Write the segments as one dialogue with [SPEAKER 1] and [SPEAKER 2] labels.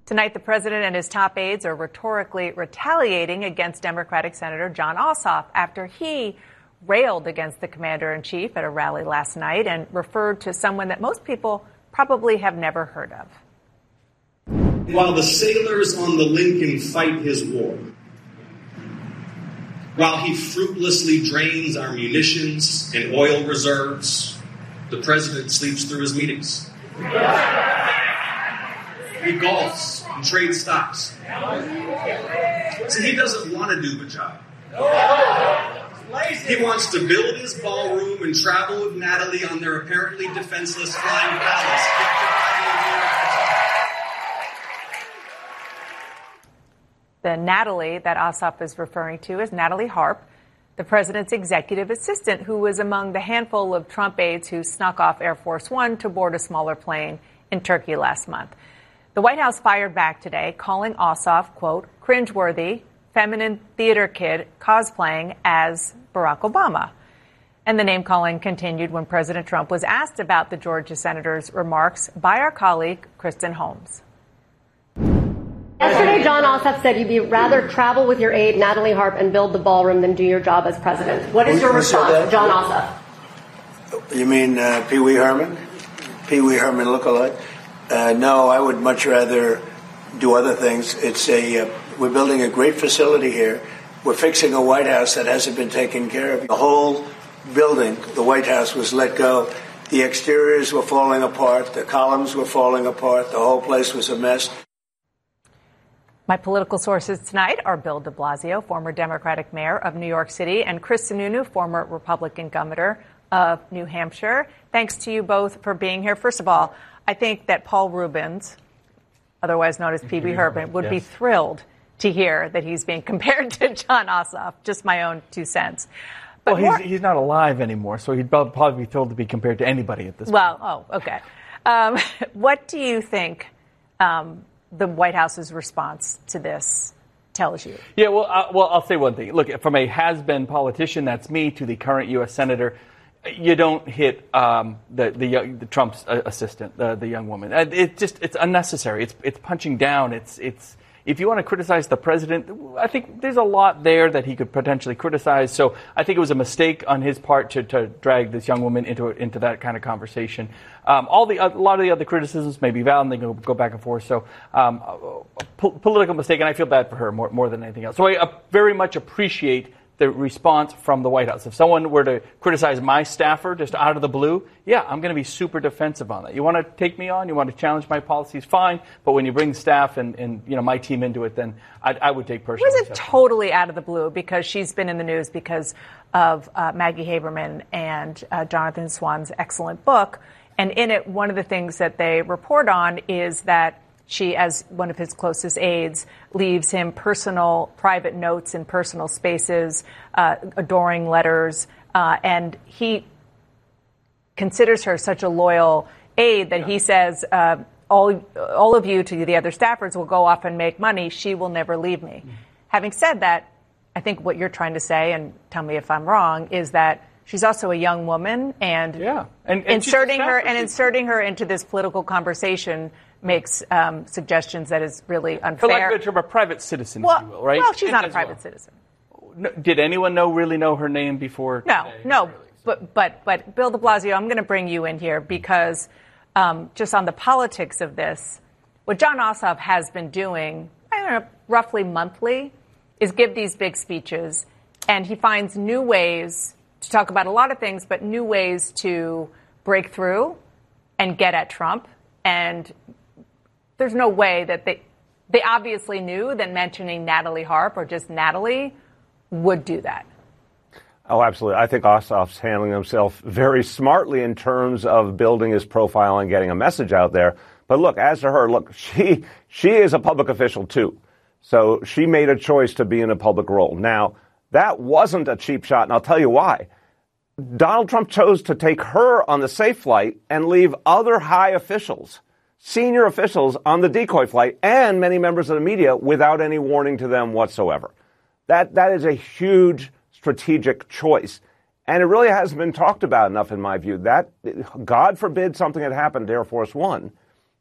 [SPEAKER 1] Tonight, the president and his top aides are rhetorically retaliating against Democratic Senator Jon Ossoff after he railed against the commander-in-chief at a rally last night and referred to someone that most people probably have never heard of.
[SPEAKER 2] While the sailors on the Lincoln fight his war, while he fruitlessly drains our munitions and oil reserves, the president sleeps through his meetings. He golfs and trades stocks. See, he doesn't want to do the job. He wants to build his ballroom and travel with Natalie on their apparently defenseless flying palace.
[SPEAKER 1] The Natalie that Ossoff is referring to is Natalie Harp, the president's executive assistant, who was among the handful of Trump aides who snuck off Air Force One to board a smaller plane in Turkey last month. The White House fired back today, calling Ossoff, quote, cringeworthy, feminine theater kid cosplaying as Barack Obama. And the name-calling continued when President Trump was asked about the Georgia senator's remarks by our colleague, Kristen Holmes.
[SPEAKER 3] Yesterday, Jon Ossoff said you'd rather travel with your aide, Natalie Harp, and build the ballroom than do your job as president. What is your response to Jon Ossoff?
[SPEAKER 4] You mean Pee Wee Herman? Pee Wee Herman lookalike? No, I would much rather do other things. We're building a great facility here. We're fixing a White House that hasn't been taken care of. The whole building, the White House, was let go. The exteriors were falling apart. The columns were falling apart. The whole place was a mess.
[SPEAKER 1] My political sources tonight are Bill de Blasio, former Democratic mayor of New York City, and Chris Sununu, former Republican governor of New Hampshire. Thanks to you both for being here. First of all, I think that Paul Rubens, otherwise known as Pee Wee Herman, would be thrilled to hear that he's being compared to Jon Ossoff. Just my own 2 cents. But
[SPEAKER 5] he's not alive anymore, so he'd probably be thrilled to be compared to anybody at this point.
[SPEAKER 1] Well, okay. What do you think the White House's response to this tells you?
[SPEAKER 5] Yeah, well, I'll say one thing. Look, from a has-been politician, that's me, to the current U.S. senator, you don't hit the Trump's assistant, the young woman. It's unnecessary. It's punching down. It's if you want to criticize the president, I think there's a lot there that he could potentially criticize. So I think it was a mistake on his part to drag this young woman into that kind of conversation. A lot of the other criticisms may be valid, and they can go back and forth. So political mistake, and I feel bad for her more than anything else. So I very much appreciate the response from the White House. If someone were to criticize my staffer just out of the blue, yeah, I'm going to be super defensive on that. You want to take me on, you want to challenge my policies, fine. But when you bring staff and my team into it, then I would take personal.
[SPEAKER 1] Was it totally out of the blue because she's been in the news because of Maggie Haberman and Jonathan Swan's excellent book? And in it, one of the things that they report on is that she, as one of his closest aides, leaves him private notes in personal spaces, adoring letters, and he considers her such a loyal aide that he says, all of you, to the other staffers, will go off and make money. She will never leave me. Having said that, I think what you're trying to say, and tell me if I'm wrong, is that she's also a young woman, and inserting her into this political conversation makes suggestions that is really unfair.
[SPEAKER 5] Like a private citizen, if you will, right?
[SPEAKER 1] Well, she's not a private citizen.
[SPEAKER 5] No, did anyone really know her name before?
[SPEAKER 1] No. But Bill de Blasio, I'm going to bring you in here because just on the politics of this, what Jon Ossoff has been doing, roughly monthly, is give these big speeches, and he finds new ways to talk about a lot of things, but new ways to break through and get at Trump. And there's no way that they obviously knew that mentioning Natalie Harp or just Natalie would do that.
[SPEAKER 6] Oh, absolutely. I think Ossoff's handling himself very smartly in terms of building his profile and getting a message out there. But look, as to her, she is a public official too. So she made a choice to be in a public role. Now, that wasn't a cheap shot, and I'll tell you why. Donald Trump chose to take her on the safe flight and leave other high officials, senior officials, on the decoy flight and many members of the media without any warning to them whatsoever. That is a huge strategic choice. And it really hasn't been talked about enough, in my view. That, God forbid something had happened to Air Force One,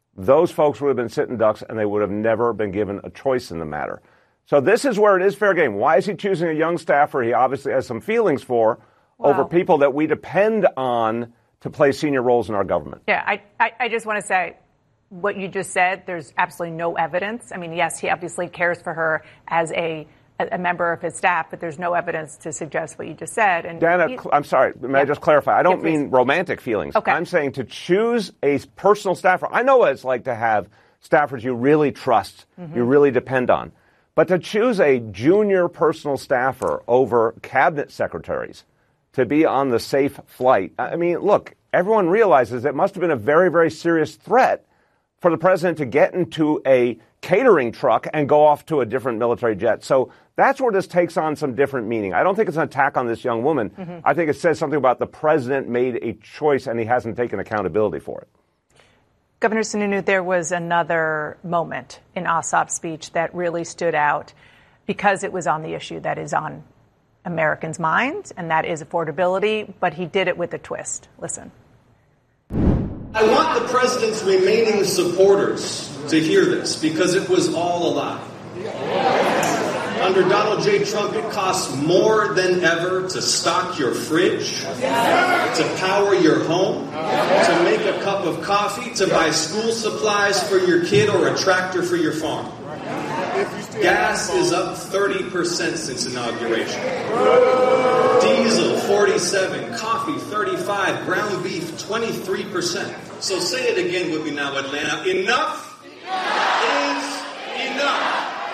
[SPEAKER 6] those folks would have been sitting ducks and they would have never been given a choice in the matter. So this is where it is fair game. Why is he choosing a young staffer he obviously has some feelings for over people that we depend on to play senior roles in our government?
[SPEAKER 1] Yeah, I just want to say what you just said, there's absolutely no evidence. I mean, yes, he obviously cares for her as a member of his staff, but there's no evidence to suggest what you just said. And
[SPEAKER 6] Dana, I'm sorry, may I just clarify? I don't mean romantic feelings.
[SPEAKER 1] Okay.
[SPEAKER 6] I'm saying to choose a personal staffer. I know what it's like to have staffers you really trust, you really depend on. But to choose a junior personal staffer over cabinet secretaries to be on the safe flight, I mean, look, everyone realizes it must have been a very, very serious threat for the president to get into a catering truck and go off to a different military jet. So that's where this takes on some different meaning. I don't think it's an attack on this young woman. I think it says something about the president made a choice and he hasn't taken accountability for it.
[SPEAKER 1] Governor Sununu, there was another moment in Ossoff's speech that really stood out because it was on the issue that is on Americans' minds, and that is affordability, but he did it with a twist. Listen.
[SPEAKER 2] I want the president's remaining supporters to hear this because it was all a lie. Under Donald J. Trump, it costs more than ever to stock your fridge, to power your home, to make a cup of coffee, to buy school supplies for your kid or a tractor for your farm. Gas is up 30% since inauguration. Diesel 47%, coffee 35%, ground beef 23%. So say it again with me now, Atlanta. Enough is enough.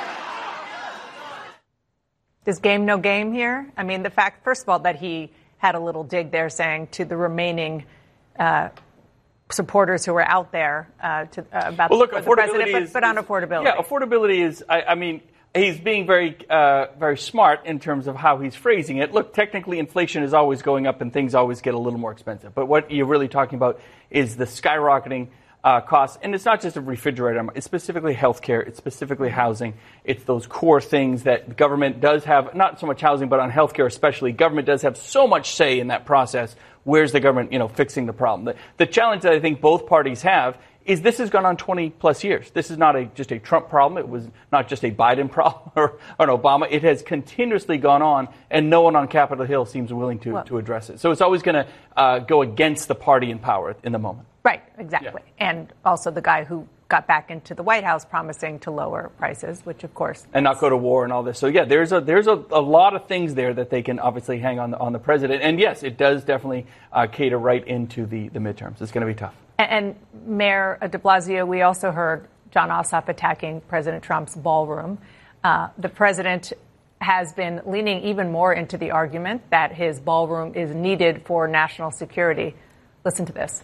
[SPEAKER 1] Is game no game here? I mean, the fact, first of all, that he had a little dig there saying to the remaining supporters who were out there about the president, but on affordability.
[SPEAKER 5] Yeah, affordability is, I mean, he's being very, very smart in terms of how he's phrasing it. Look, technically inflation is always going up and things always get a little more expensive. But what you're really talking about is the skyrocketing costs. And it's not just a refrigerator. It's specifically healthcare. It's specifically housing. It's those core things that the government does have, not so much housing, but on healthcare especially. Government does have so much say in that process. Where's the government, fixing the problem? The challenge that I think both parties have is this has gone on 20 plus years. This is not just a Trump problem. It was not just a Biden problem or an Obama. It has continuously gone on, and no one on Capitol Hill seems willing to address it. So it's always going to go against the party in power in the moment.
[SPEAKER 1] Right, exactly. Yeah. And also the guy who got back into the White House promising to lower prices, which of course...
[SPEAKER 5] And not go to war and all this. So yeah, there's a lot of things there that they can obviously hang on the president. And yes, it does definitely cater right into the midterms. It's going to be tough.
[SPEAKER 1] And Mayor de Blasio, we also heard Jon Ossoff attacking President Trump's ballroom. The president has been leaning even more into the argument that his ballroom is needed for national security. Listen to this.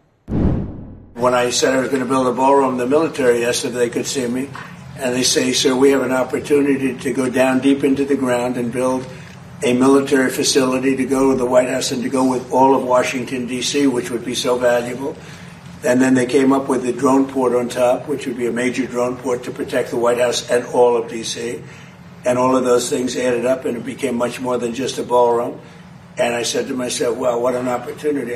[SPEAKER 4] When I said I was going to build a ballroom, the military asked if they could see me. And they say, sir, we have an opportunity to go down deep into the ground and build a military facility to go to the White House and to go with all of Washington, D.C., which would be so valuable. And then they came up with the drone port on top, which would be a major drone port to protect the White House and all of D.C. And all of those things added up, and it became much more than just a ballroom. And I said to myself, well, what an opportunity.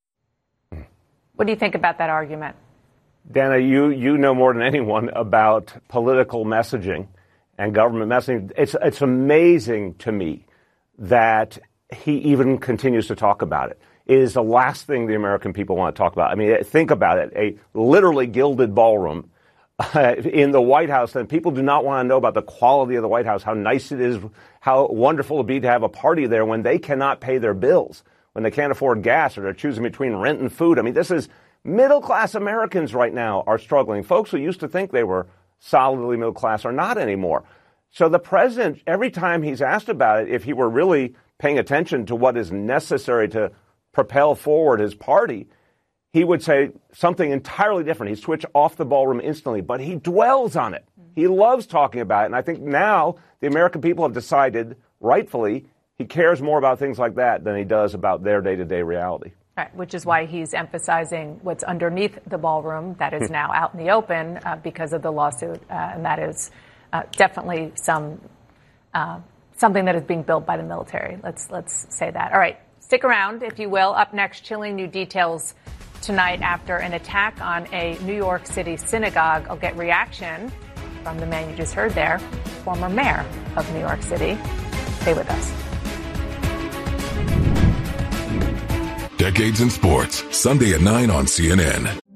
[SPEAKER 1] What do you think about that argument?
[SPEAKER 6] Dana, you know more than anyone about political messaging and government messaging. It's amazing to me that he even continues to talk about it. It is the last thing the American people want to talk about. I mean, think about it. A literally gilded ballroom in the White House, and people do not want to know about the quality of the White House, how nice it is, how wonderful it would be to have a party there when they cannot pay their bills, when they can't afford gas, or they're choosing between rent and food. I mean, this is middle-class Americans right now are struggling. Folks who used to think they were solidly middle class are not anymore. So the president, every time he's asked about it, if he were really paying attention to what is necessary to propel forward his party, he would say something entirely different. He'd switch off the ballroom instantly, but he dwells on it. He loves talking about it. And I think now the American people have decided, rightfully, he cares more about things like that than he does about their day-to-day reality.
[SPEAKER 1] Right, which is why he's emphasizing what's underneath the ballroom that is now out in the open because of the lawsuit. And that is definitely something that is being built by the military. Let's say that. All right. Stick around, if you will. Up next, chilling new details tonight after an attack on a New York City synagogue. I'll get reaction from the man you just heard there, former mayor of New York City. Stay with us.
[SPEAKER 7] Decades in Sports, Sunday at 9 on CNN.